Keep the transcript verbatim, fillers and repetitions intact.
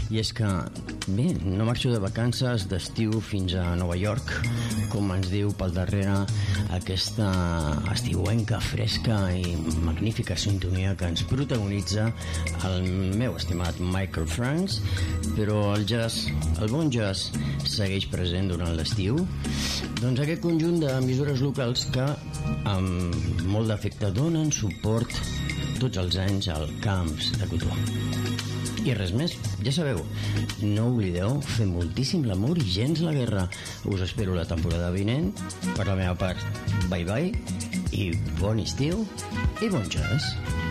I és que, bé, no marxo de vacances d'estiu fins a Nova York, com ens diu pel darrere aquesta estiuenca, fresca i magnífica sintonia que ens protagonitza el meu estimat Michael Franks, però el jazz, el bon jazz, segueix present durant l'estiu. Doncs aquest conjunt d'emissores locals que amb molt d'efecte donen suport tots els anys al Camps de Cotó. I res més, ja sabeu, no oblideu fer moltíssim l'amor i gens la guerra. Us espero la temporada vinent. Per la meva part, bye bye i bon estiu i bon jazz.